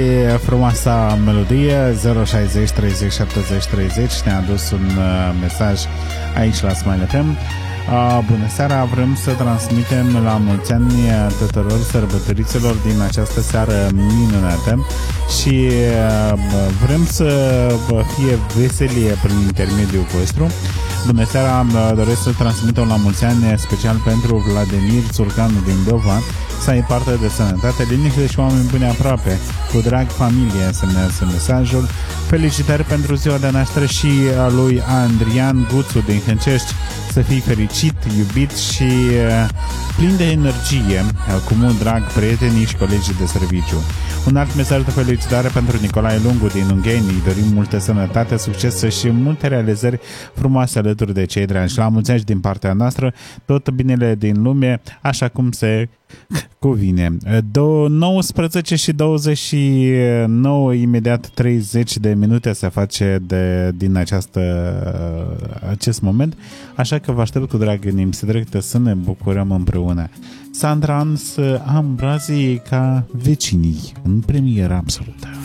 Frumoasa melodie 060 30 70 30 ne-a adus un mesaj aici la Smile FM. Bună seara, vrem să transmitem la mulți ani tuturor sărbătoriților din această seară minunată și vrem să fie veselie prin intermediul vostru. Bună seara, doresc să transmitem la mulți ani special pentru Vladimir Țurcanu din Dova, să ai parte de sănătate, liniște și oameni buni aproape. Cu drag, familie, semnează mesajul. Felicitări pentru ziua de naștere și a lui Andrian Guțu din Hâncești. Să fii fericit, iubit și plin de energie, cu mult drag prietenii și colegii de serviciu. Un alt mesaj de felicitare pentru Nicolae Lungu din Ungheni. Îi dorim multă sănătate, succes și multe realizări frumoase alături de cei dragi. La mulți ani din partea noastră, tot binele din lume, așa cum se cuvine. 19 și 29, imediat 30 de minute se face din acest moment, așa că vă aștept cu drag în emisiune directă să ne bucurăm împreună. Sandra Ans Ambrazii ca vecinii în premieră absolută.